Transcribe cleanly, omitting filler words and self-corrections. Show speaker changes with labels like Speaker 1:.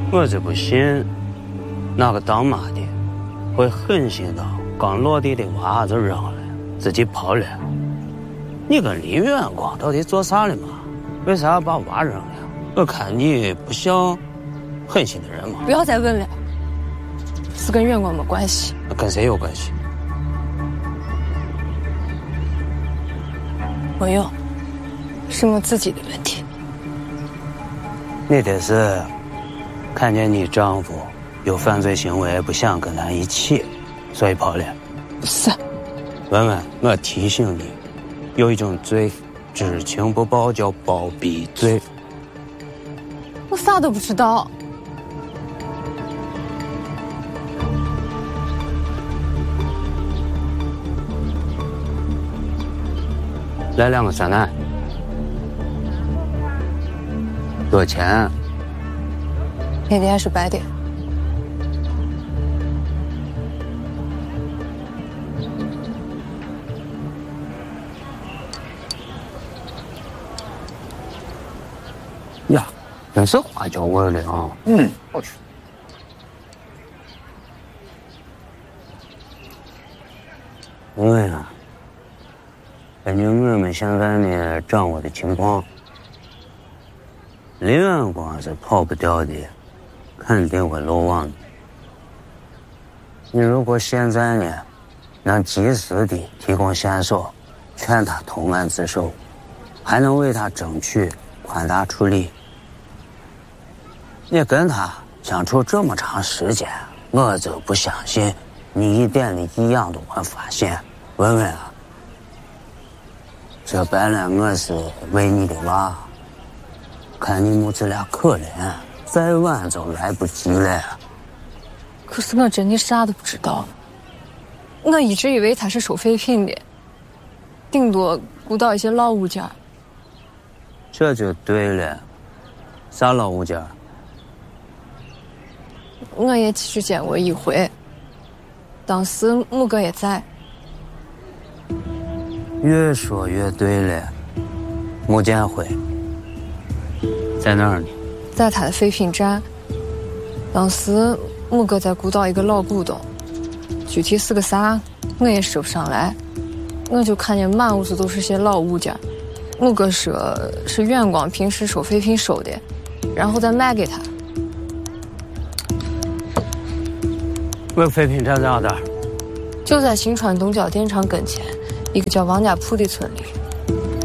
Speaker 1: 我就不信那个当妈的会狠心到刚落地的娃就扔了，自己跑了。你跟林远光到底做啥了嘛？为啥要把娃扔了？我看你不像狠心的人嘛。
Speaker 2: 不要再问了，是跟远光没关系。
Speaker 1: 跟谁有关系？
Speaker 2: 没有，是我自己的问题。
Speaker 1: 你这是看见你丈夫有犯罪行为，不想跟他一起，所以跑了？
Speaker 2: 不是。
Speaker 1: 文文，我提醒你，有一种罪，知情不报叫包庇罪。
Speaker 2: 我啥都不知道。
Speaker 1: 来2个酸奶。多少钱？
Speaker 2: 黑的还是白的？
Speaker 1: 呀，真是花椒味的啊！
Speaker 3: 好吃。
Speaker 1: 因为啊，根据我们现在呢掌握的情况，林远光是跑不掉的，肯定会漏网的。你如果现在呢能及时的提供线索，劝他投案自首，还能为他争取宽大处理。你跟他相处这么长时间，我就不相信你一点的异样都没发现。文文啊，这白了我是为你的娃，看你母子俩可怜，再晚就来不及了。
Speaker 2: 可是我真的啥都不知道，我一直以为他是收废品的，顶多顾到一些老物件。
Speaker 1: 这就对了，啥老物件？
Speaker 2: 我也去见过一回，当时母哥也在。
Speaker 1: 越说越对了，穆建辉在哪儿呢？
Speaker 2: 在他的废品站。当时母哥在鼓捣一个老古董，具体是个啥我也说不上来，我就看见满屋子都是些老物件。母哥说是远光平时收废品收的，然后再卖给他。
Speaker 1: 我废品站在哪儿？
Speaker 2: 就在新川东郊电厂跟前一个叫王家铺的村里。